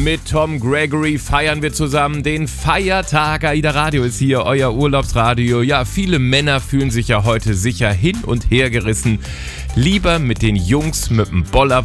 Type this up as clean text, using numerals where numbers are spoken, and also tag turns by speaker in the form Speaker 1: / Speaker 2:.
Speaker 1: Mit Tom Gregory feiern wir zusammen den Feiertag. AIDA Radio ist hier, euer Urlaubsradio. Ja, viele Männer fühlen sich ja heute sicher hin und her gerissen. Lieber mit den Jungs mit dem Bollerwagen